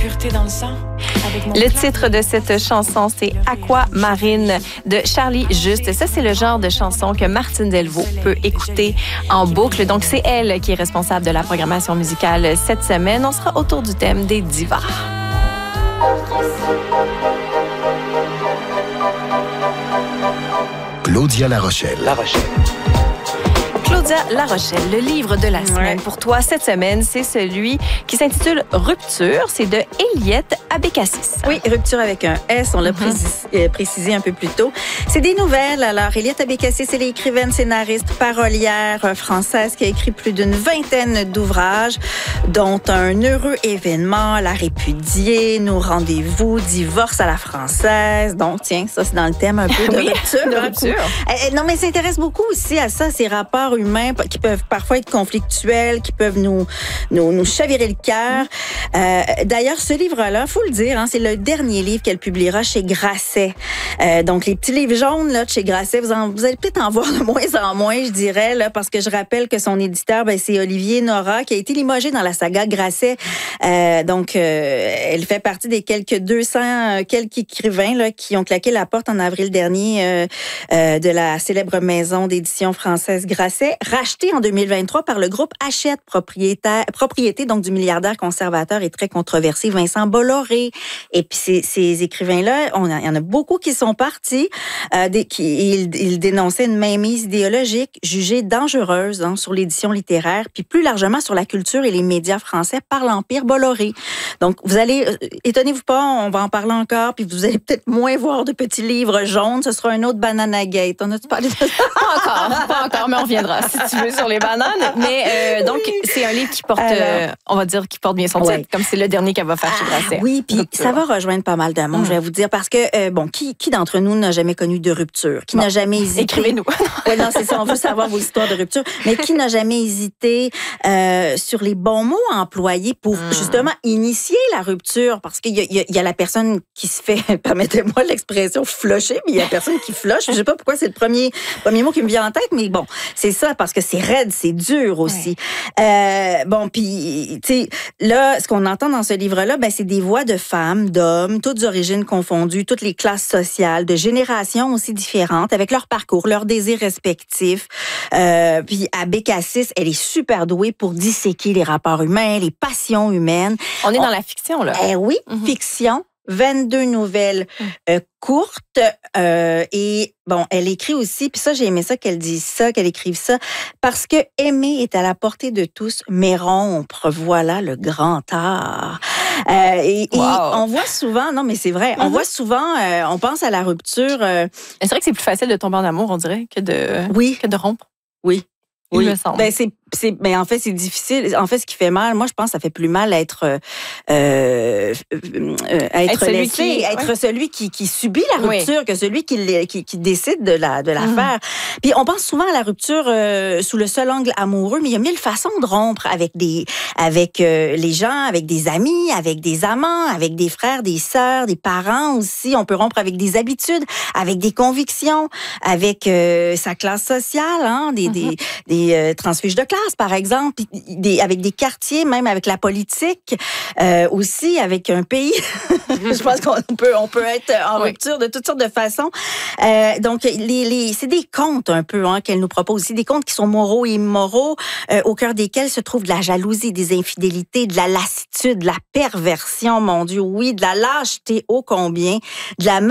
pureté dans le sang. Le titre de cette chanson, c'est Aquamarine de Charlie Juste. Ça, c'est le genre de chanson que Martine Delvaux peut écouter en boucle. Donc, c'est elle qui est responsable de la programmation musicale cette semaine. On sera autour du thème des divas. Claudia La Rochelle. Claudia La Rochelle, le livre de la semaine pour toi cette semaine, c'est celui qui s'intitule Rupture. C'est de Eliette Abécassis. Oui, Rupture avec un S, on l'a précisé un peu plus tôt. C'est des nouvelles. Alors, Eliette Abécassis, c'est l'écrivaine, scénariste, parolière française qui a écrit plus d'une vingtaine d'ouvrages, dont Un heureux événement, La répudiée, Nos rendez-vous, Divorce à la française. Donc, tiens, ça, c'est dans le thème un peu de rupture. De rupture. Non, mais ça s'intéresse beaucoup aussi à ça, ces rapports humains qui peuvent parfois être conflictuels, qui peuvent nous chavirer le cœur. D'ailleurs, ce livre-là, faut le dire, hein, c'est le dernier livre qu'elle publiera chez Grasset. Donc, les petits livres jaunes là, de chez Grasset, vous allez peut-être en voir de moins en moins, je dirais, là, parce que je rappelle que son éditeur, c'est Olivier Nora, qui a été limogé dans la saga Grasset. Donc, elle fait partie des quelques 200 écrivains là, qui ont claqué la porte en avril dernier de la célèbre maison d'édition française Grasset, rachetée en 2023 par le groupe Hachette, propriété donc du milliardaire conservateur et très controversé Vincent Bolloré. Et puis ces écrivains-là, il y en a beaucoup qui sont partis. Ils dénonçaient une mainmise idéologique jugée dangereuse sur l'édition littéraire, puis plus largement sur la culture et les médias français par l'Empire Bolloré. Donc, vous allez, étonnez-vous pas, on va en parler encore, puis vous allez peut-être moins voir de petits livres jaunes. Ce sera un autre Banana Gate. On a-tu parlé de ça? Pas encore, mais on reviendra si tu veux sur les bananes. Mais donc, c'est un livre qui porte, on va dire, qui porte bien son titre, comme c'est le dernier qu'elle va faire chez Grasset. Oui, puis ça va rejoindre pas mal de monde, je vais vous dire, parce que, qui d'entre nous n'a jamais connu de rupture? Qui n'a jamais hésité? Écrivez-nous. Oui, non, c'est ça, on veut savoir vos histoires de rupture. Mais qui n'a jamais hésité sur les bons mots employés pour, justement, initier la rupture? Parce qu'il y a la personne qui se fait, permettez-moi l'expression, flusher, mais il y a la personne qui flush. Je sais pas pourquoi c'est le premier mot qui me vient en tête, mais bon, c'est ça, parce que c'est raide, c'est dur aussi. Puis, tu sais, là, ce qu'on entend dans ce livre-là, c'est des voix de femmes, d'hommes, toutes origines confondues, toutes les classes sociales, de générations aussi différentes, avec leur parcours, leurs désirs respectifs. Puis, Abécassis, elle est super douée pour disséquer les rapports humains, les passions humaines. On est dans la fiction, là. Oui, fiction. 22 nouvelles courtes et elle écrit aussi, puis ça j'ai aimé ça qu'elle dise ça, qu'elle écrive ça, parce que aimer est à la portée de tous, mais rompre, voilà le grand art. Et on voit souvent, non mais c'est vrai, on voit souvent, on pense à la rupture. C'est vrai que c'est plus facile de tomber en amour, on dirait, que de rompre. Oui. Il me semble. Mais en fait, c'est difficile. En fait, ce qui fait mal, moi, je pense que ça fait plus mal être celui qui subit la rupture que celui qui décide de la faire. Puis on pense souvent à la rupture sous le seul angle amoureux, mais il y a mille façons de rompre avec les gens, avec des amis, avec des amants, avec des frères, des sœurs, des parents aussi. On peut rompre avec des habitudes, avec des convictions, avec sa classe sociale, des transfuges de classe, par exemple, avec des quartiers, même avec la politique, aussi avec un pays. Je pense qu'on peut être en rupture de toutes sortes de façons. Donc, c'est des contes un peu qu'elle nous propose aussi, des contes qui sont moraux et immoraux, au cœur desquels se trouve de la jalousie, des infidélités, de la lassitude, de la perversion, mon Dieu, oui, de la lâcheté ô combien, de la